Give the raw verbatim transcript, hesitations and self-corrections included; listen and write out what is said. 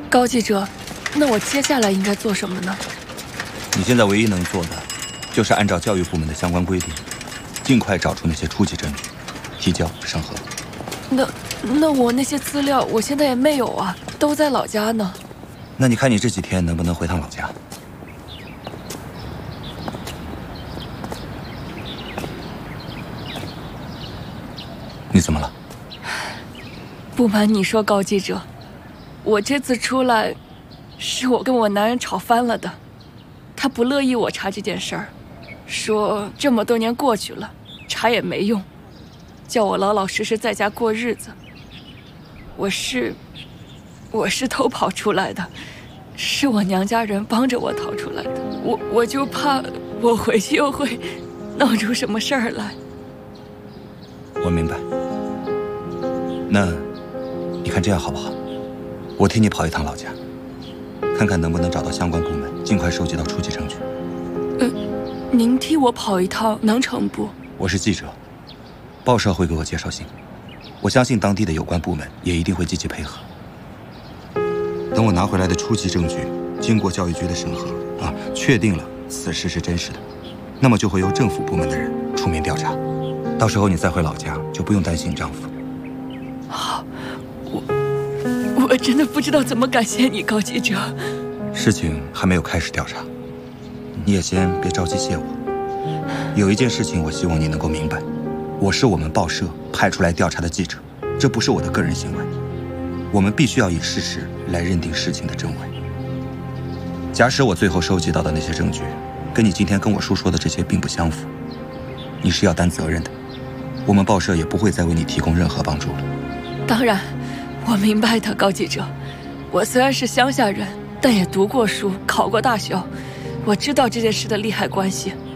高记者，那我接下来应该做什么呢？ 你现在唯一能做的，就是按照教育部门的相关规定，尽快找出那些初级证据，提交审核。 那那我那些资料，我现在也没有啊，都在老家呢。 那你看你这几天能不能回趟老家？你怎么了？ 不瞒你说，高记者，我这次出来，是我跟我男人吵翻了的。他不乐意我查这件事儿，说这么多年过去了，查也没用，叫我老老实实在家过日子。我是，我是偷跑出来的，是我娘家人帮着我逃出来的。我我就怕我回去又会闹出什么事儿来。 我明白。那，你看这样好不好？我替你跑一趟老家，看看能不能找到相关部门，尽快收集到初级证据。 呃，您替我跑一趟能成不？ 我是记者，报社会给我介绍信，我相信当地的有关部门也一定会积极配合。等我拿回来的初级证据经过教育局的审核啊，确定了此事是真实的，那么就会由政府部门的人出面调查。到时候你再回老家，就不用担心你丈夫。 好，我我真的不知道怎么感谢你，高记者。 事情还没有开始调查，你也先别着急谢我。有一件事情，我希望你能够明白，我是我们报社派出来调查的记者，这不是我的个人行为。我们必须要以事实来认定事情的真伪。假使我最后收集到的那些证据，跟你今天跟我述说的这些并不相符，你是要担责任的。我们报社也不会再为你提供任何帮助了。 当然，我明白的，高记者。我虽然是乡下人，但也读过书，考过大学，我知道这件事的利害关系。